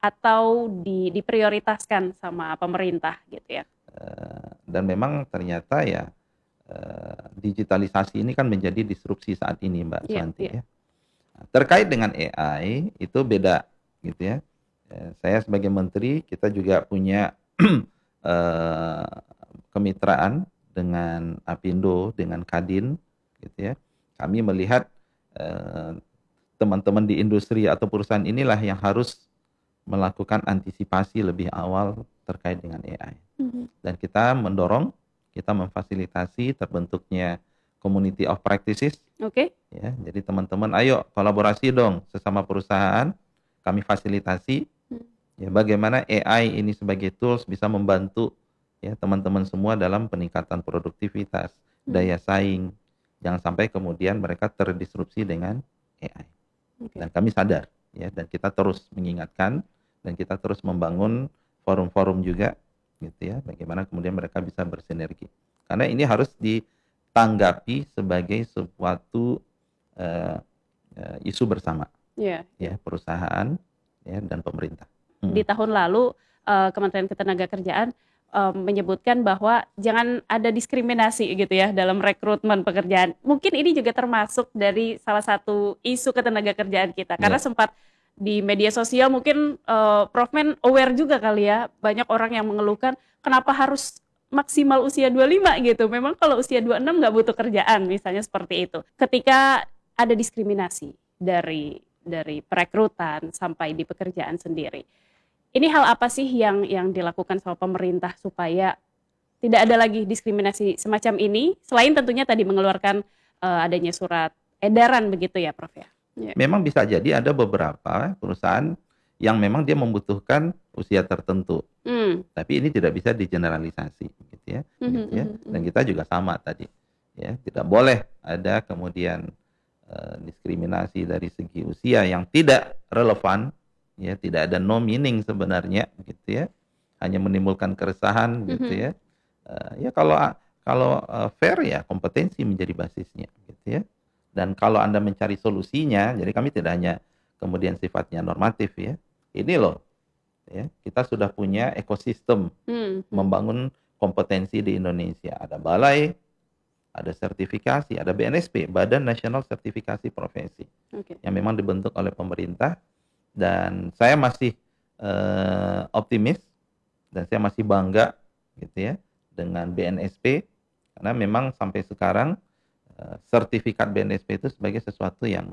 atau diprioritaskan sama pemerintah gitu ya? Dan memang ternyata ya digitalisasi ini kan menjadi disrupsi saat ini, Mbak Iya, Suwanti iya. ya. Nah, terkait dengan AI itu beda gitu ya. Saya sebagai menteri kita juga punya eh, kemitraan dengan Apindo, dengan Kadin gitu ya. Kami melihat eh, teman-teman di industri atau perusahaan inilah yang harus melakukan antisipasi lebih awal terkait dengan AI. Mhm. Dan kita mendorong, kita memfasilitasi terbentuknya community of practices Oke. ya. Jadi teman-teman ayo kolaborasi dong sesama perusahaan, kami fasilitasi Hmm. ya bagaimana AI ini sebagai tools bisa membantu ya teman-teman semua dalam peningkatan produktivitas, Mhm. daya saing. Jangan sampai kemudian mereka terdisrupsi dengan AI. Oke. Dan kami sadar ya dan kita terus mengingatkan dan kita terus membangun forum-forum juga gitu ya bagaimana kemudian mereka bisa bersinergi. Karena ini harus ditanggapi sebagai suatu eh, isu bersama Iya, iya. ya perusahaan ya dan pemerintah. Di Mm. tahun lalu Kementerian Ketenagakerjaan menyebutkan bahwa jangan ada diskriminasi gitu ya dalam rekrutmen pekerjaan. Mungkin ini juga termasuk dari salah satu isu ketenagakerjaan kita karena Ya, sempat di media sosial mungkin Prof Men aware juga kali ya banyak orang yang mengeluhkan kenapa harus maksimal usia 25 gitu. Memang kalau usia 26 nggak butuh kerjaan misalnya seperti itu. Ketika ada diskriminasi dari perekrutan sampai di pekerjaan sendiri. Ini hal apa sih yang dilakukan sama pemerintah supaya tidak ada lagi diskriminasi semacam ini selain tentunya tadi mengeluarkan adanya surat edaran begitu ya Prof ya? Iya. memang bisa jadi ada beberapa perusahaan yang memang dia membutuhkan usia tertentu. Hmm. Tapi ini tidak bisa digeneralisasi Mhm, gitu ya. mhm, Dan mhm. kita juga sama tadi ya, tidak boleh ada kemudian diskriminasi dari segi usia yang tidak relevan ya, tidak ada no meaning sebenarnya gitu ya. Hanya menimbulkan keresahan gitu Mhm. ya. Ya kalau kalau fair ya kompetensi menjadi basisnya gitu ya. Dan kalau Anda mencari solusinya, jadi kami tidak hanya kemudian sifatnya normatif ya. Ini loh ya, kita sudah punya ekosistem Hmm, hmm. membangun kompetensi di Indonesia. Ada balai, ada sertifikasi, ada BNSP, Badan Nasional Sertifikasi Profesi, Oke. yang memang dibentuk oleh pemerintah. Dan saya masih optimis dan saya masih bangga gitu ya dengan BNSP karena memang sampai sekarang sertifikat BNSP itu sebagai sesuatu yang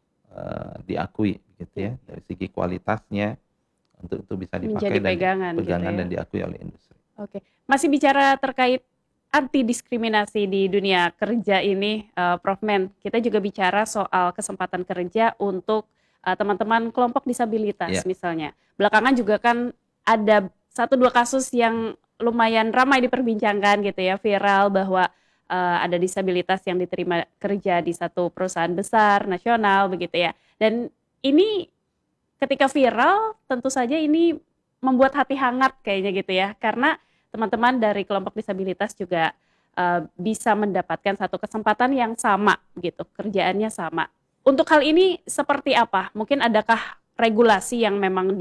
diakui gitu Ya, ya ya. dari segi kualitasnya untuk itu bisa Menjadi dipakai dan pegangan gitu dipegangan ya. dan diakui oleh industri. Oke. Masih bicara terkait anti diskriminasi di dunia kerja ini, Prof Men, kita juga bicara soal kesempatan kerja untuk teman-teman kelompok disabilitas Ya, misalnya. Belakangan juga kan ada satu dua kasus yang lumayan ramai diperbincangkan gitu ya, viral bahwa ada disabilitas yang diterima kerja di satu perusahaan besar nasional begitu ya. Dan ini ketika viral tentu saja ini membuat hati hangat kayaknya gitu ya, karena teman-teman dari kelompok disabilitas juga bisa mendapatkan satu kesempatan yang sama gitu, kerjaannya sama. Untuk hal ini seperti apa? Mungkin adakah regulasi yang memang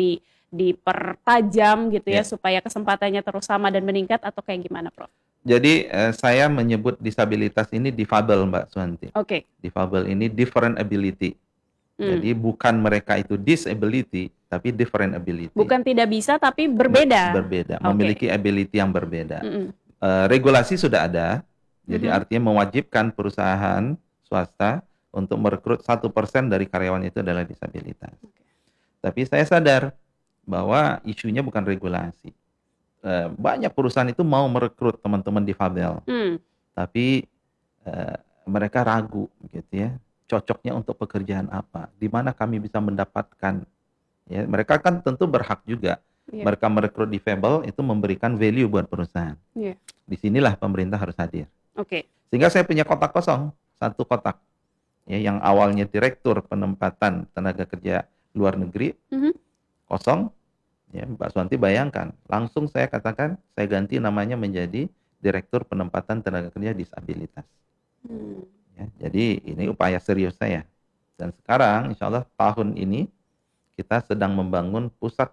dipertajam gitu ya ya. supaya kesempatannya terus sama dan meningkat atau kayak gimana, Prof? Jadi saya menyebut disabilitas ini difabel, Mbak Suwanti. Oke. Difabel ini different ability. Hmm. Jadi bukan mereka itu disability, tapi different ability. Bukan tidak bisa tapi berbeda. Berbeda, Oke. memiliki ability yang berbeda. Mm-mm. Regulasi sudah ada, jadi Mhm. artinya mewajibkan perusahaan swasta untuk merekrut 1% dari karyawan itu adalah disabilitas. Oke. Tapi saya sadar bahwa isunya bukan regulasi. Banyak perusahaan itu mau merekrut teman-teman difabel, Hmm. tapi eh, mereka ragu gitu ya, cocoknya untuk pekerjaan apa, di mana kami bisa mendapatkan. Ya, mereka kan tentu berhak juga. Iya. Mereka merekrut difabel itu memberikan value buat perusahaan. Iya. Disinilah pemerintah harus hadir. Oke. Sehingga saya punya kotak kosong, satu kotak. Ya, yang awalnya direktur penempatan tenaga kerja luar negeri, Mhm. kosong. Ya, Mbak Suwanti bayangkan, langsung saya katakan, saya ganti namanya menjadi direktur penempatan tenaga kerja disabilitas. Hmm. Ya, jadi ini upaya serius saya. Dan sekarang, insya Allah tahun ini, kita sedang membangun pusat